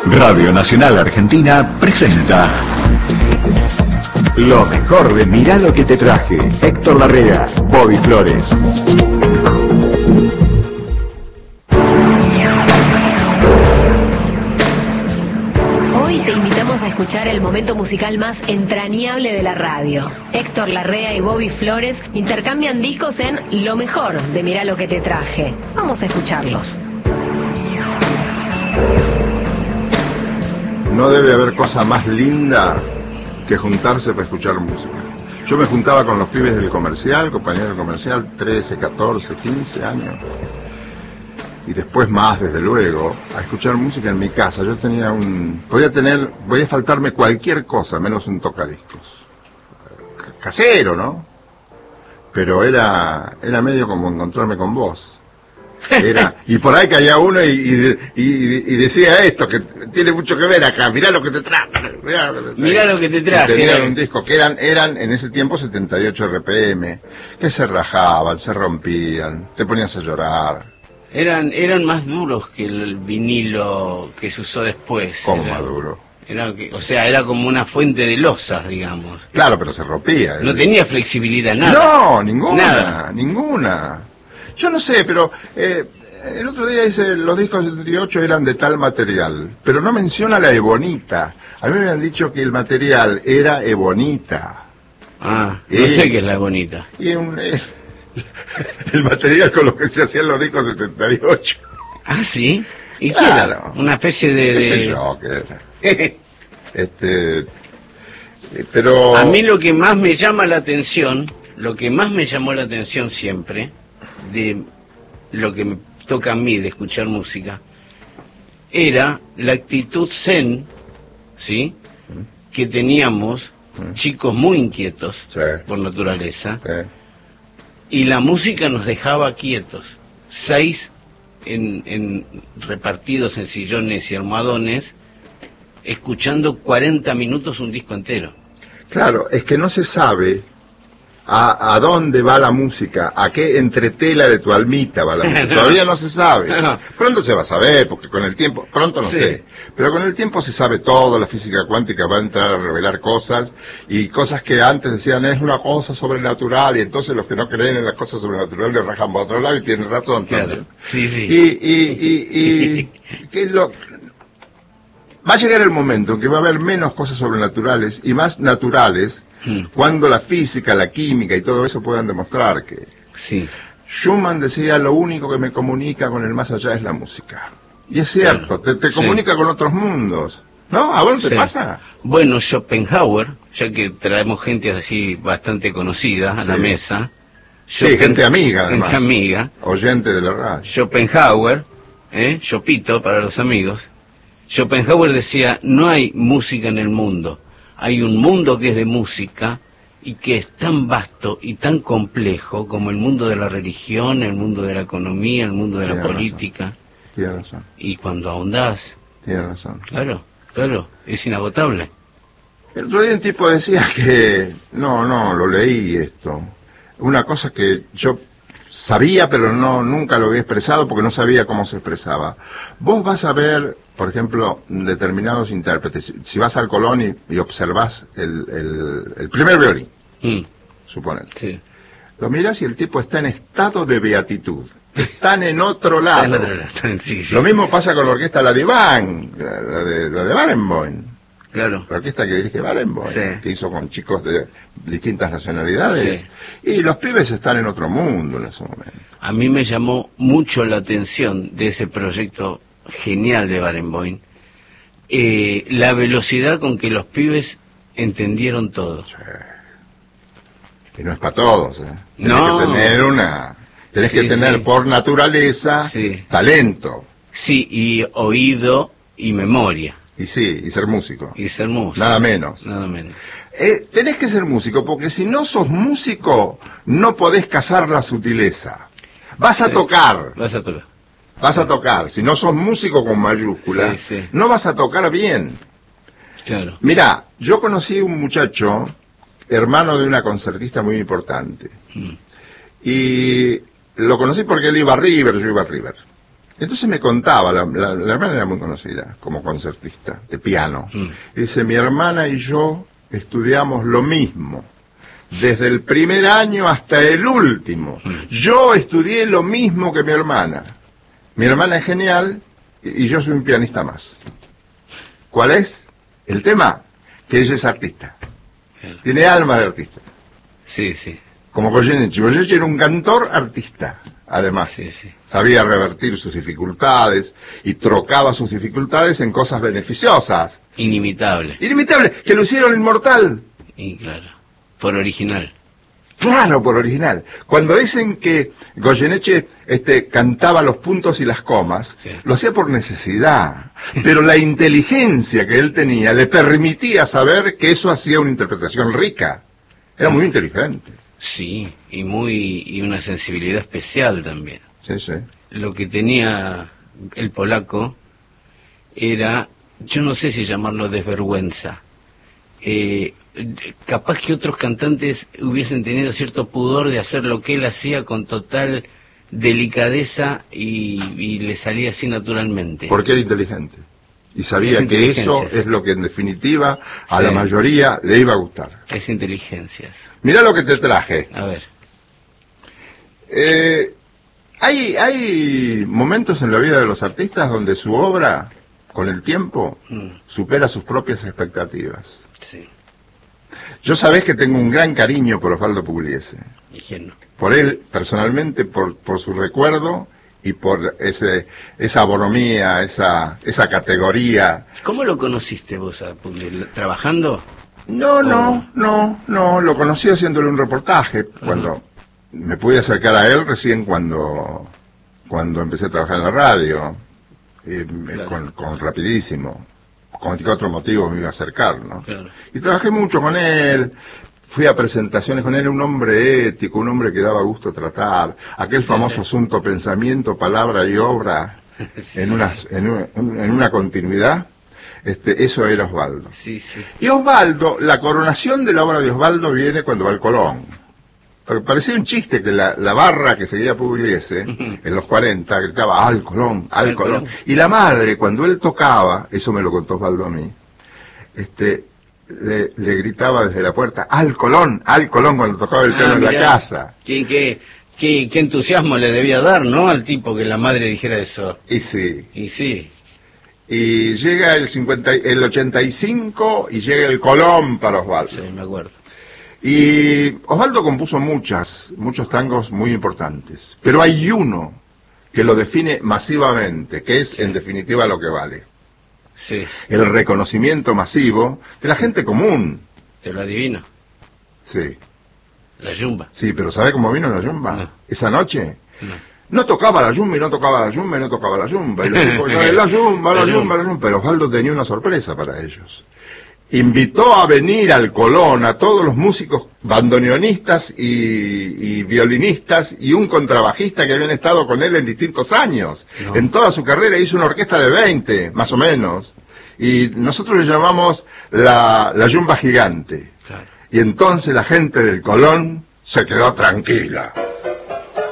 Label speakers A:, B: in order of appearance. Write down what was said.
A: Radio Nacional Argentina presenta lo mejor de Mirá lo que te traje. Héctor Larrea, Bobby Flores.
B: Hoy te invitamos a escuchar el momento musical más entrañable de la radio. Héctor Larrea y Bobby Flores intercambian discos en Lo mejor de Mirá lo que te traje. Vamos a escucharlos.
C: No debe haber cosa más linda que juntarse para escuchar música. Yo me juntaba con los pibes del comercial, compañeros del comercial, 13, 14, 15 años. Y después más, desde luego, a escuchar música en mi casa. Yo tenía podía faltarme cualquier cosa, menos un tocadiscos. Casero, ¿no? Pero era medio como encontrarme con vos. Y por ahí caía uno y decía esto, que tiene mucho que ver acá, mirá lo que te traje.
D: Mirá lo que te traje.
C: Tenían un disco que eran en ese tiempo 78 RPM, que se rajaban, se rompían, te ponías a llorar.
D: Eran más duros que el vinilo que se usó después.
C: ¿Cómo más duro?
D: Era como una fuente de losas, digamos.
C: Claro, pero se rompía.
D: No tenía flexibilidad, nada.
C: No, ninguna,
D: nada.
C: Ninguna. Yo no sé, pero el otro día dice, los discos del 78 eran de tal material, pero no menciona la ebonita. A mí me han dicho que el material era ebonita.
D: Ah, no sé qué es la ebonita.
C: Y el material con lo que se hacían los discos 78.
D: Ah, ¿sí? ¿Y
C: claro.
D: qué era? Una especie de...
C: ¿Qué sé yo qué era? Pero...
D: A mí lo que más me llama la atención, lo que más me llamó la atención siempre, de lo que me toca a mí de escuchar música, era la actitud zen, ¿sí? Que teníamos, chicos muy inquietos,
C: sí,
D: por naturaleza,
C: sí.
D: Y la música nos dejaba quietos, 6 repartidos en sillones y almohadones, escuchando 40 minutos un disco entero.
C: Claro, es que no se sabe a dónde va la música, a qué entretela de tu almita va la música. Todavía no se sabe. Pronto se va a saber, porque con el tiempo, pronto no sé, pero con el tiempo se sabe todo. La física cuántica va a entrar a revelar cosas, y cosas que antes decían es una cosa sobrenatural, y entonces los que no creen en las cosas sobrenaturales le rajan para otro lado y tienen razón.
D: Claro. Sí, sí.
C: Y va a llegar el momento en que va a haber menos cosas sobrenaturales y más naturales, cuando la física, la química y todo eso puedan demostrar que...
D: Sí.
C: Schumann decía, lo único que me comunica con el más allá es la música. Y es cierto,
D: claro,
C: te comunica con otros mundos. ¿No? ¿A vos no te pasa?
D: Bueno, Schopenhauer, ya que traemos gente así bastante conocida a la mesa.
C: Sí, gente amiga, además.
D: Gente amiga.
C: Oyente de la radio.
D: Schopenhauer, Chopito para los amigos. Schopenhauer decía, no hay música en el mundo. Hay un mundo que es de música y que es tan vasto y tan complejo como el mundo de la religión, el mundo de la economía, el mundo de la política.
C: Tienes razón.
D: Y cuando ahondás...
C: Tienes razón.
D: Claro, es inagotable.
C: El otro día un tipo decía que... No, lo leí esto. Una cosa que yo sabía, pero nunca lo había expresado porque no sabía cómo se expresaba. Vos vas a ver, por ejemplo, determinados intérpretes. Si vas al Colón y observás el primer violín, suponete.
D: Sí.
C: Lo mirás y el tipo está en estado de beatitud. Están en otro lado.
D: Sí.
C: Lo mismo pasa con la orquesta La de Barenboim.
D: Claro.
C: La orquesta que dirige Barenboim,
D: Sí.
C: que hizo con chicos de distintas nacionalidades.
D: Sí.
C: Y los pibes están en otro mundo en ese momento.
D: A mí me llamó mucho la atención de ese proyecto genial de Barenboim, la velocidad con que los pibes entendieron todo.
C: Sí. Y no es para todos,
D: No.
C: Tenés que tener por naturaleza talento.
D: Sí, y oído y memoria.
C: Y ser músico.
D: Y ser músico.
C: Nada menos. Tenés que ser músico, porque si no sos músico, no podés cazar la sutileza. Vas a tocar. Si no sos músico con mayúscula, no vas a tocar bien.
D: Claro.
C: Mirá, yo conocí un muchacho, hermano de una concertista muy importante. Y lo conocí porque él iba a River, yo iba a River. Entonces me contaba, la hermana era muy conocida como concertista de piano. Y dice, mi hermana y yo estudiamos lo mismo, desde el primer año hasta el último. Yo estudié lo mismo que mi hermana. Mi hermana es genial y yo soy un pianista más. ¿Cuál es el tema? Que ella es artista. Tiene alma de artista.
D: Sí, sí.
C: Como Goyeneche. Goyeneche era un cantor artista. Además,
D: Sí, sí.
C: sabía revertir sus dificultades y trocaba sus dificultades en cosas beneficiosas.
D: Inimitable.
C: Inimitable, que lo hicieron inmortal.
D: Y claro, por original.
C: Claro, por original. Cuando dicen que Goyeneche cantaba los puntos y las comas,
D: Sí.
C: lo hacía por necesidad. Pero la inteligencia que él tenía le permitía saber que eso hacía una interpretación rica. Era muy inteligente.
D: Sí, y una sensibilidad especial también.
C: Sí, sí.
D: Lo que tenía el polaco era, yo no sé si llamarlo desvergüenza. Capaz que otros cantantes hubiesen tenido cierto pudor de hacer lo que él hacía con total delicadeza y le salía así naturalmente.
C: Porque era inteligente. Y sabía
D: Es
C: que
D: inteligencia,
C: eso
D: sí.
C: es lo que en definitiva a
D: Sí.
C: la mayoría le iba a gustar.
D: Es inteligencias.
C: Mirá lo que te traje.
D: A ver.
C: Hay momentos en la vida de los artistas donde su obra, con el tiempo, supera sus propias expectativas.
D: Sí.
C: Yo sabés que tengo un gran cariño por Osvaldo Pugliese.
D: ¿Y quién no?
C: Por él, personalmente, por su recuerdo y por esa bonomía, esa categoría.
D: ¿Cómo lo conociste vos a Pugliese? ¿Trabajando?
C: No, lo conocí haciéndole un reportaje, cuando me pude acercar a él recién cuando empecé a trabajar en la radio,
D: Claro.
C: con Rapidísimo, con qué otro motivo me iba a acercar, ¿no?
D: Claro.
C: Y trabajé mucho con él, fui a presentaciones con él, era un hombre ético, un hombre que daba gusto tratar, aquel famoso asunto pensamiento, palabra y obra
D: Sí,
C: en una continuidad. Eso era Osvaldo.
D: Sí, sí.
C: Y Osvaldo, la coronación de la obra de Osvaldo viene cuando va al Colón. Porque parecía un chiste que la barra que seguía Pugliese en los 40 gritaba al Colón, al Colón. Y la madre, cuando él tocaba, eso me lo contó Osvaldo a mí, le gritaba desde la puerta al Colón, cuando tocaba el piano en la
D: mirá.
C: casa.
D: Qué entusiasmo le debía dar, ¿no? Al tipo que la madre dijera eso.
C: Y sí.
D: Y sí.
C: Y llega el 85 y llega el Colón para Osvaldo.
D: Sí, me acuerdo.
C: Y Osvaldo compuso muchos tangos muy importantes, pero hay uno que lo define masivamente, que es en definitiva lo que vale.
D: Sí,
C: El reconocimiento masivo de la gente común.
D: te lo adivino.
C: Sí,
D: La yumba.
C: sí, pero ¿sabe cómo vino la yumba?
D: No.
C: Esa noche.
D: No.
C: No tocaba la yumba y no tocaba la yumba y no tocaba la yumba. Y los tipos, no, la yumba. Pero Osvaldo tenía una sorpresa para ellos. Invitó a venir al Colón a todos los músicos bandoneonistas y violinistas y un contrabajista que habían estado con él en distintos años.
D: No.
C: En toda su carrera hizo una orquesta de 20, más o menos. Y nosotros le llamamos la yumba gigante.
D: Claro.
C: Y entonces la gente del Colón se quedó tranquila.